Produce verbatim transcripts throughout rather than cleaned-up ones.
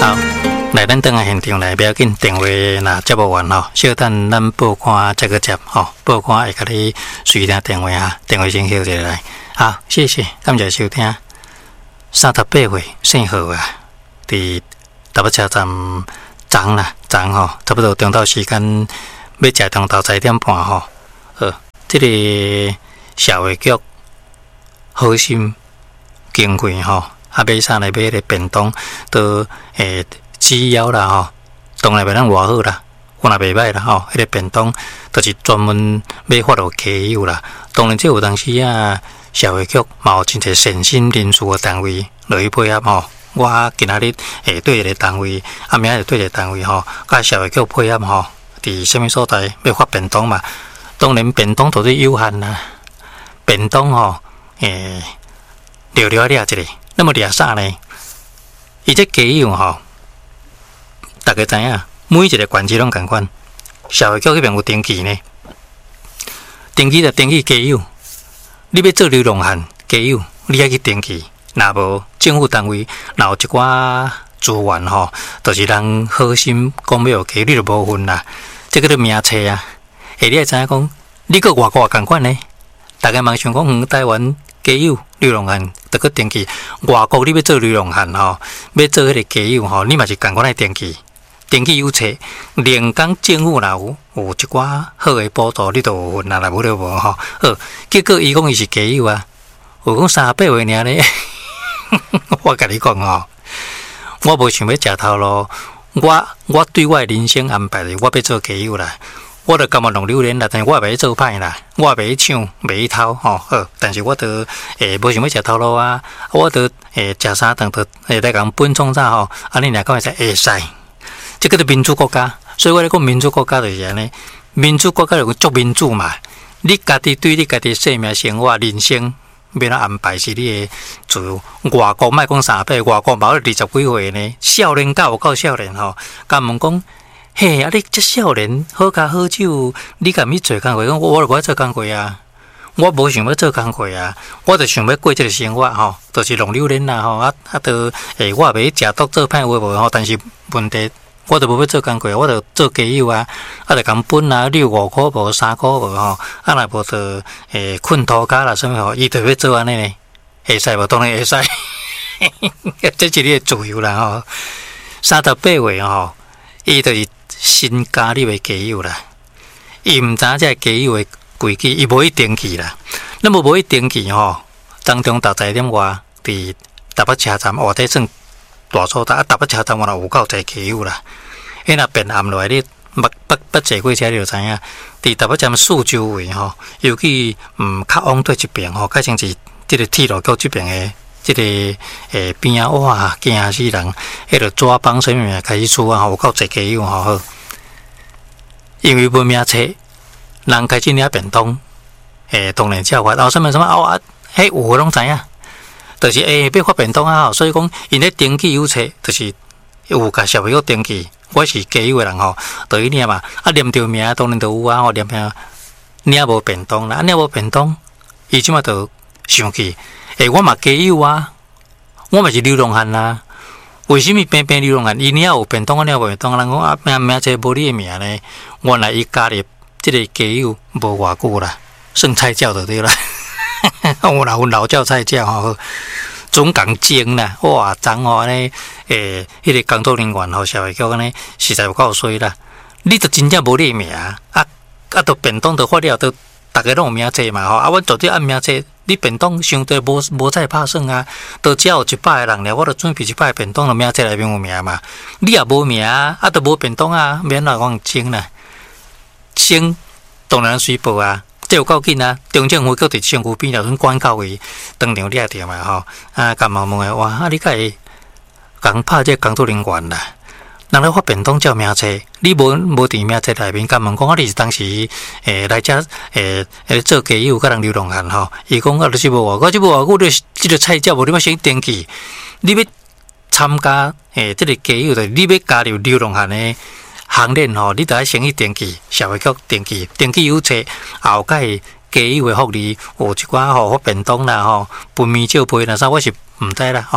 好，来咱等下现场来，不要紧，电话若接无完吼，小等咱报刊再个接吼，报刊会甲你随听电话哈，电话先休一下来。好，谢谢，感谢收听。三十八岁姓何啊？伫台北车站站啦，站吼，差不多中昼时间要食中昼十一点半吼。好，这个社会局好心经费吼。啊，买啥来买个便当，都诶只要啦吼，当然袂当偌好啦，我若袂歹啦吼，迄个便当就是专门要发落溪友啦。当然，这有当时啊，社会局嘛有真侪善心人士的单位落去配合吼。我今仔日诶对一个单位，啊明仔就对一个单位吼，甲社会局配合吼，伫啥物所在要发便当嘛？当然便当都是有限啦，便当吼诶，寥寥掠一个。那么掠啥呢？伊这鸡友吼，大家知影，每一个县市拢共款，社会局迄边有登记呢。登记就登记鸡友，你要做流浪汉鸡友，你爱去登记。若无政府单位，若有一寡资源吼，就是人好心讲要鸡，你就无份啦。这个叫名册啊。诶，你会知影讲，你个外国共款呢？大家嘛想讲，嗯，台湾。鸡友流浪汉得去登记，外国你要做流浪汉吼，要做迄个鸡友吼，你嘛是共款来登记，登记有册，连讲政府若有有一寡好诶补助，你都有份，若无就无吼。好，结果伊讲伊是鸡友啊，有讲三十八岁尔咧，我甲你讲吼，我无想要食头路，我我对我诶人生安排咧，我要做鸡友啦。我著甘愿弄榴莲啦，但是我袂去做歹啦，我袂去抢，袂去偷吼。好，但是我著诶无想要食头路啊，我著诶食三顿著诶来共分创啥吼，安尼若讲会使会使，这个著民主国家，所以我咧讲民主国家就是安尼，民主国家就足民主嘛，你家己对你家己生命、生活、人生要哪安排是你诶自由。外国莫讲三八，外国嘛有二十几岁呢，少年甲有够少年吼，甲问讲。嘿，啊！你这少年好咖好酒，你敢去做工课？我我我做工课啊！我无想要做工课啊！我就想要过这个生活吼，就是弄榴莲啦吼，啊啊！都诶，我也袂食毒做歹话无吼，但是问题我就无要做工课，我就做鸡友啊！啊，就共分啊，六五块无三块无吼，啊若无就诶困土家啦，什么吼，伊就要做安尼呢？会使无？当然会使，这是你的自由啦吼。三十八岁吼，伊就是。新加入的鸡友啦，伊毋知影这鸡友的规矩，伊无去登记啦。那么无去登记吼，当中到十一点外，伫台北车站下底算大所在，啊，台北车站原来有够侪鸡友啦。伊若变暗落来，你捌捌捌坐过车，你就知影，伫台北站四周围吼，尤其嗯较往对一边吼，较像是即个铁路局这边的。即、這个诶边啊，哇，惊死人！迄个抓帮什么开始出啊，有够侪鸡友吼好，因为无名册，人开始领便当，诶，当然叫法，后什么什么啊，迄有拢知影，就是诶要发便当啊，所以讲因咧登记有册，就是有甲社会局登记，我是鸡友诶人吼，就去领嘛，啊念着名当然就有啊，吼念名领无便当啦，领无便当，伊即马就生气。诶、欸，我嘛鸡友啊，我嘛是流浪汉啦。为什么偏偏流浪汉？伊领有便当，我领无便当，人讲啊名名册无你诶名呢？原来伊加入即个鸡友无偌久啦，算菜鸟就对啦。有啦，有老鸟菜鸟吼，总共争啦，哇，争吼安尼诶，迄、那个工作人员吼，社会局安尼实在有够衰啦。你都真正无你诶名啊，啊，都便当都发了，都大家拢有名册嘛吼，啊，阮绝对按名册。你便当相对无无再拍算啊，都只有一百个人了，我著准备一百个便当，就名册内面有名嘛。你也无名啊，啊，都无便当啊，免来讲争啦。争当然随报啊，这有够紧啊。中政府搁伫身躯边，就算管口位当场掠着嘛吼。啊，干嘛问诶？哇，啊，你甲会共拍这工作人员啦？人咧发便当照名册，你无无伫名册内面，甲问讲啊，你是当时诶来遮诶诶做鸡友，甲人流浪汉吼？伊讲啊，就是无话，我即无话，我你即个菜鸟无你要先登记，你要参加诶即个鸡友，就你要加入流浪汉诶行列吼，你著爱先去登记，社会局登记，登记有册，后盖鸡友诶福利有一寡吼发便当啦吼，分面照配啦啥，我是毋知啦吼。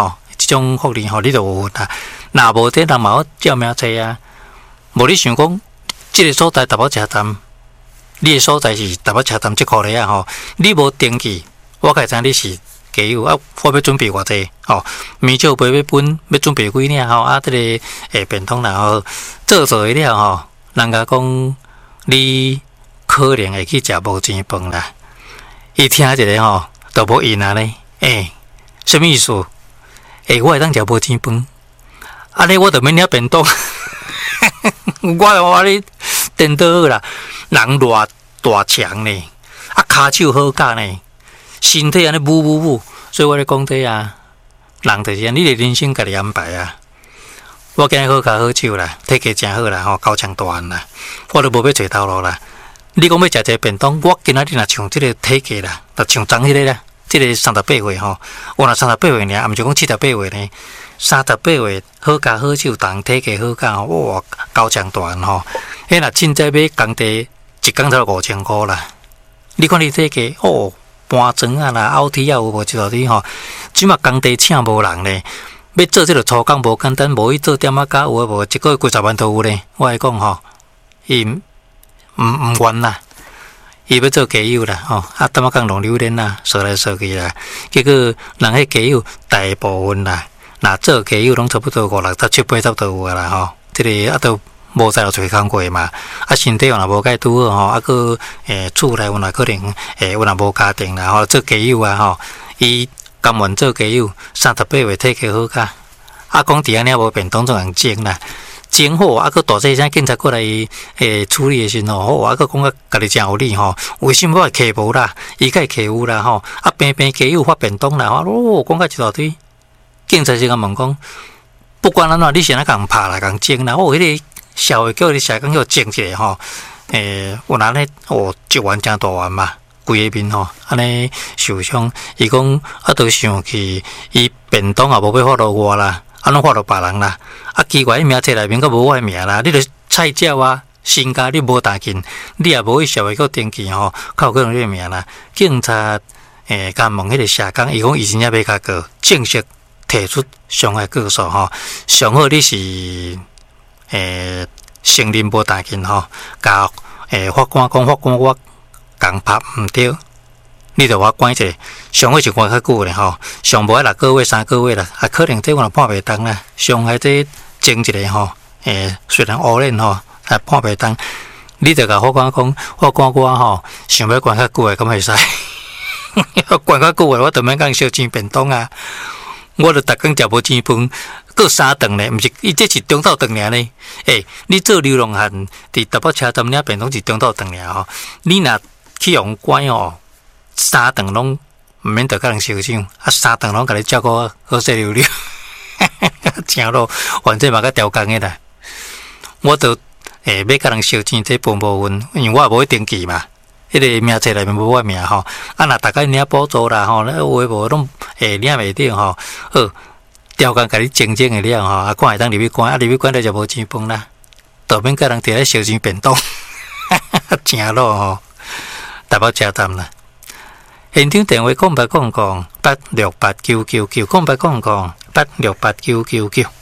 种福利吼，你就有啦。若无这人嘛好照命找啊。无你想讲，即个所在大宝车站，你的所在是大宝车站即块咧啊吼，你无登记，我该知你是加油啊！我要准备偌济吼，面少杯要分，要准备几领吼啊？这个诶便当然后做做了吼，人家讲你可能会去食无钱饭啦。伊听一个吼，都无应啊咧，诶，什么意思？诶，我会当食无钱饭，安尼我就免领便当。我话你颠倒啦，人偌大强呢，啊骹手好教呢，身体安尼舞舞舞，所以我咧讲这啊，人就是安，你的人生家己安排啊。我今日好脚好手啦，体格真好啦，吼，高强大汉啦，我都无要找头路啦。你讲要食一个便当，我今仔日若像即个体格啦，就像昨迄个啦，即、這个三十八岁吼，我若三十八岁尔，毋是讲七十八岁呢。三十八岁好脚好手，同体格好脚，哇，高强大汉吼。迄若凊彩买工地，一工才五千箍啦。你看你体格哦，搬砖啊啦，凹梯啊有无？一道题吼，即马工地请无人咧，要做即个粗工无简单，无去做点啊加有无？一个月几十万都有咧。我来讲吼，伊毋毋愿啦，伊要做加油啦吼，啊，点啊讲弄榴莲啦，说来说去啦，结果人迄加油大部分啦。那做加油拢差不多五六十七八十都有啊啦吼，即、這个啊都无再有找工过嘛，啊身体若无介拄好吼，啊个诶厝内有若可能诶有若无家庭啦吼，做加油啊吼，伊甘愿做加油，三十八岁体格好佳，啊讲伫安尼无便当总人种啦，种好啊个大细声警察过来诶处理诶时吼，好啊个讲啊家己真有理吼，为什么我会客无啦？伊个客有啦吼，啊平平加油发便当啦吼，哦讲甲一大堆。警察是甲问讲，不管安怎，你是哪共拍啦，共争啦，哦，迄、那个社会叫你社工叫争一下吼，诶，有人咧哦，一万真大万嘛，规个面吼，安尼受伤，伊讲啊，都想去，伊便当也无要发落我啦，啊，拢发落别人啦，啊，奇怪，伊名册内面阁无我名啦，你著菜鸟啊，身家你无大进，你也无去社会局登记吼，靠可能你名啦，警察诶，甲问迄个社工，伊讲伊真正要甲个正式。提出伤害告诉吼，上好你是诶承认无大件吼，甲诶法官讲法官我共拍毋对，你着我关一下，上好是关较久咧吼，上无六个月三个月啦，啊可能这我若判袂当啦，伤害这争一个吼，诶虽然恶劣吼，啊判袂当，你着甲法官讲，法官我吼想要关较久诶，咁会使，关较久诶，我着免讲烧钱便当啊。我著逐工食无钱饭，过三顿咧，毋是伊这是中昼顿尔呢。诶、欸，你做流浪汉，伫台北车站领便当是中昼顿尔吼。你若去用关哦，三顿拢毋免得甲人烧伤，啊三顿拢甲你照顾好势溜溜，正咯，反正嘛甲调工诶啦。我著诶、欸、要甲人烧钱，这分部分，因为我也无去登记嘛。迄个名册内面无我名吼，啊若大家领补助啦吼，那有诶无拢会领袂着吼，好调工甲你整整诶了吼，啊看会当入去关，啊入去关了就无钱分啦，倒免甲人摕来烧钱便当，正咯吼，台北车站啦，现场电话空白空空八六八九九九空白空空八六八九九九。